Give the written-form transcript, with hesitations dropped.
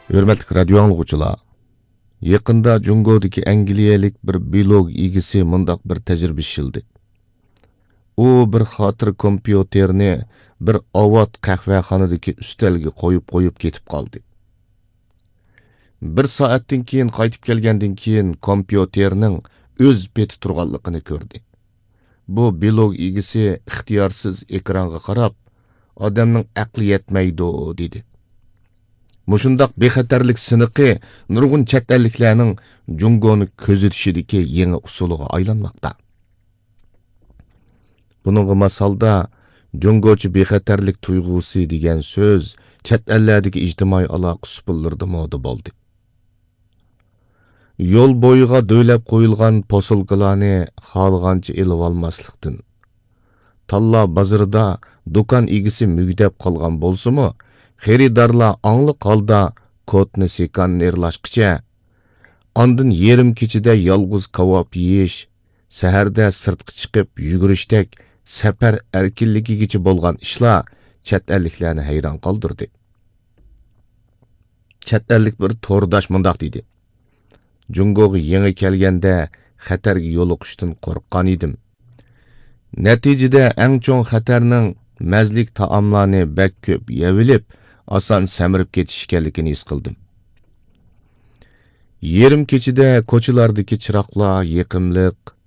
Hürmetlik radyo anlıqçılar. Yakında Jungodaki Angliyalik bir blog egisi mundaq bir tecrübe işildi. O bir hatır kompüterini bir avat kahvehanadaki üstelge koyup ketip kaldı. Bir saattin keyin qaytib kelgandan keyin kompüterning öz peti turganligini ko'rdi. Bu blog egisi ixtiyorsiz ekranga qarab, odamning aqli yetmaydi dedi. Mushundaq bexatarlik siniqi nurg'un chet elliklarning Jungoni ko'zitishidagi yangi usuliga aylanmoqda. Buningga masalda Jungochi bexatarlik tuyg'usi degan so'z chet ellardagi ijtimoiy aloqa usbullarida moda bo'ldi. Yo'l bo'yiga do'ylab qo'yilgan posilkalarni xohlagancha elib olmaslikdan, Talla bozorida do'kon egisi mugdab qolgan bo'lsa-mu, xaridorlar аңлы holda kodni sekannerlashqicha, andin yerim kechida yolg'iz kavob yeyish, saharda sirtqa chiqib yugurishdek safar erkinligigacha bo'lgan ishlar chet elliklarni hayron qoldirdi. Chet ellik bir to'rdosh mundoq dedi. Jungoga yangi kelganda xatarga yo'liqishdan qo'rqqan edim. Natijada eng cho'ng xatarning mazlik taomlarni bak ko'p yevilib, oson samirib ketish ekanligini his qildim. Yerim kechida ko'chalardagi chiroqlar yoqimliq,